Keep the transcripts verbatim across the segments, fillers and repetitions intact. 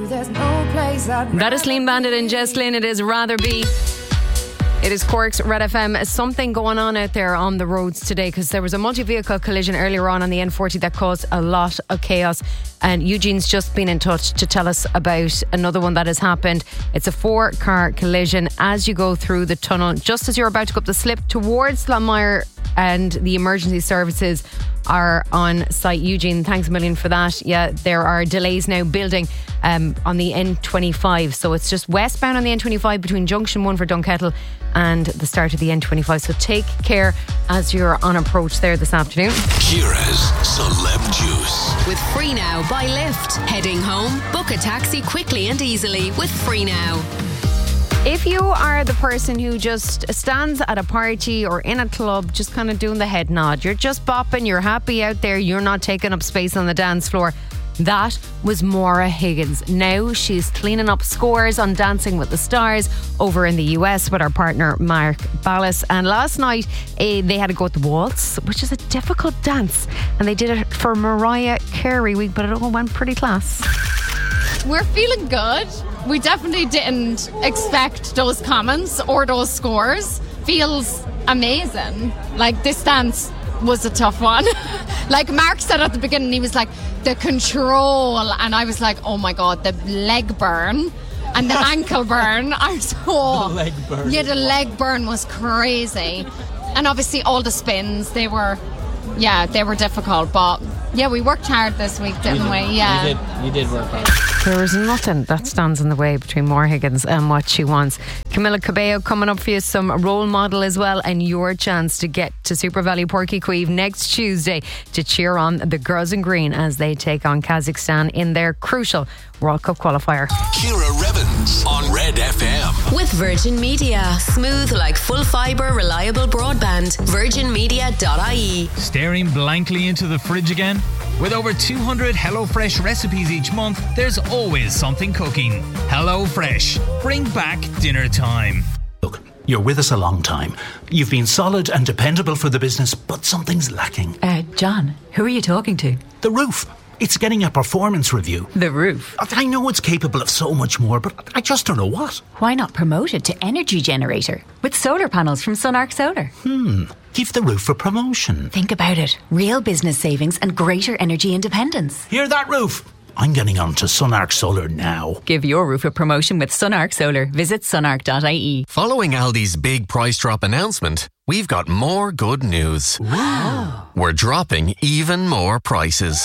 there's no place I'd That is Clean Bandit and Jess Glynn. It is Rather Be. It is Cork's Red F M. Something going on out there on the roads today because there was a multi-vehicle collision earlier on on the N forty that caused a lot of chaos, and Eugene's just been in touch to tell us about another one that has happened. It's a four car collision as you go through the tunnel, just as you're about to go up the slip towards Longmire, and the emergency services are on site. Eugene, thanks a million for that. Yeah, there are delays now building um, on the N twenty-five, so it's just westbound on the N twenty-five between Junction one for Dunkettle and the start of the N twenty-five, so take care as you're on approach there this afternoon. Ciara's Celeb Juice with Free Now by Lyft. Heading home? Book a taxi quickly and easily with Free Now. If you are the person who just stands at a party or in a club just kind of doing the head nod, you're just bopping, you're happy out there, you're not taking up space on the dance floor, that was Maura Higgins. Now she's cleaning up scores on Dancing with the Stars over in the U S with our partner Mark Ballas. And last night eh, they had to go with the waltz, which is a difficult dance, and they did it for Mariah Carey week, but it all went pretty class. We're feeling good. We definitely didn't expect those comments or those scores. Feels amazing. Like, this dance was a tough one. Like Mark said at the beginning, he was like, the control, and I was like, oh my god, the leg burn and the ankle burn are so the leg burn. Yeah, the leg burn was crazy. And obviously all the spins, they were yeah, they were difficult, but yeah, we worked hard this week, didn't you we? did, Yeah. You did, you did work hard. There is nothing that stands in the way between Maura Higgins and what she wants. Camilla Cabello coming up for you, some role model as well, and your chance to get to Super Valley Porky Queeve next Tuesday to cheer on the girls in green as they take on Kazakhstan in their crucial World Cup qualifier. Ciara Revens on Red F M. With Virgin Media. Smooth like full fibre, reliable broadband. virgin media dot I E. Staring blankly into the fridge again? With over two hundred HelloFresh recipes each month, there's always something cooking. HelloFresh. Bring back dinner time. Look, you're with us a long time. You've been solid and dependable for the business, but something's lacking. Uh, John, who are you talking to? The roof. It's getting a performance review. The roof? I know it's capable of so much more, but I just don't know what. Why not promote it to energy generator with solar panels from Sunark Solar? Hmm. Give the roof a promotion. Think about it. Real business savings and greater energy independence. Hear that, roof? I'm getting on to Sunark Solar now. Give your roof a promotion with Sunark Solar. Visit sunark dot I E. Following Aldi's big price drop announcement, we've got more good news. Wow. We're dropping even more prices.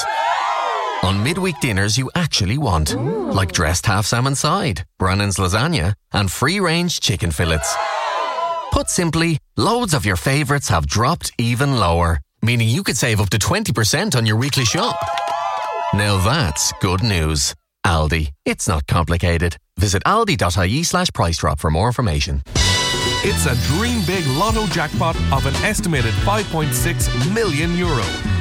On midweek dinners you actually want. Ooh. Like dressed half salmon side, Brannan's lasagna, and free-range chicken fillets. Put simply, loads of your favourites have dropped even lower, meaning you could save up to twenty percent on your weekly shop. Now that's good news. Aldi. It's not complicated. Visit aldi dot I E slash price drop for more information. It's a dream big lotto jackpot of an estimated five point six million euro.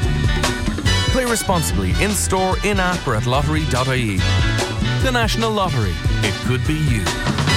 Play responsibly in-store, in-app or at lottery dot I E. The National Lottery. It could be you.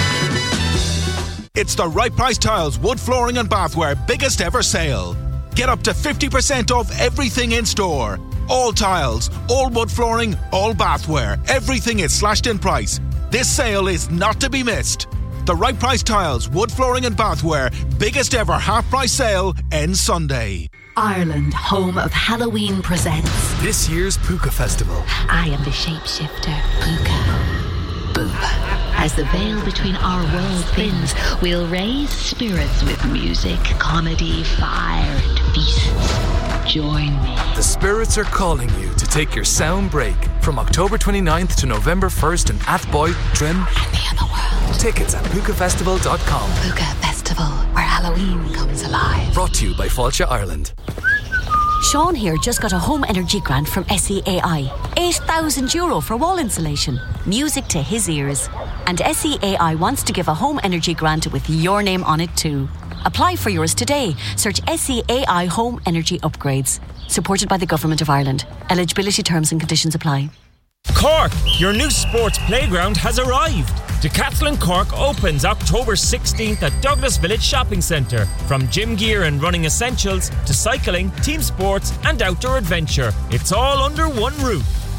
It's the Right Price Tiles Wood Flooring and Bathware biggest ever sale. Get up to fifty percent off everything in store. All tiles, all wood flooring, all bathware. Everything is slashed in price. This sale is not to be missed. The Right Price Tiles Wood Flooring and Bathware biggest ever half price sale ends Sunday. Ireland, home of Halloween, presents this year's Puka Festival. I am the shapeshifter, Puka. Boop. As the veil between our worlds thins, we'll raise spirits with music, comedy, fire, and feasts. Join me. The spirits are calling you to take your sound break from October twenty-ninth to November first in Athboy, Trim, and the other world. Tickets at puka festival dot com. Puka Festival, where Halloween comes alive. Brought to you by Fáilte Ireland. Sean here just got a home energy grant from S E A I. eight thousand euro for wall insulation. Music to his ears. And S E A I wants to give a home energy grant with your name on it too. Apply for yours today. Search S E A I Home Energy Upgrades. Supported by the Government of Ireland. Eligibility terms and conditions apply. Cork, your new sports playground has arrived. Decathlon Cork opens October sixteenth at Douglas Village Shopping Centre. From gym gear and running essentials to cycling, team sports and outdoor adventure. It's all under one roof.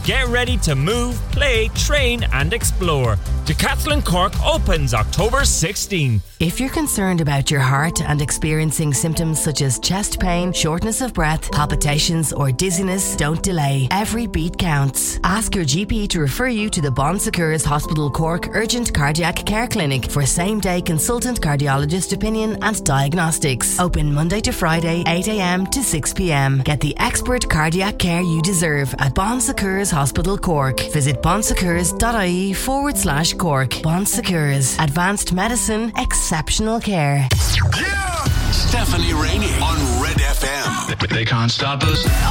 Get ready to move, play, train and explore. Decathlon Cork opens October sixteenth. If you're concerned about your heart and experiencing symptoms such as chest pain, shortness of breath, palpitations or dizziness, don't delay. Every beat counts. Ask your G P to refer you to the Bon Secours Hospital Cork Urgent Cardiac Care Clinic for same-day consultant cardiologist opinion and diagnostics. Open Monday to Friday, eight a.m. to six p.m. Get the expert cardiac care you deserve at Bon Secours Hospital Cork. Visit bonsecours.ie forward slash Cork. Bon Secours. Advanced medicine, exceptional care. Yeah! Stephanie Rainey on Red F M. They can't stop us.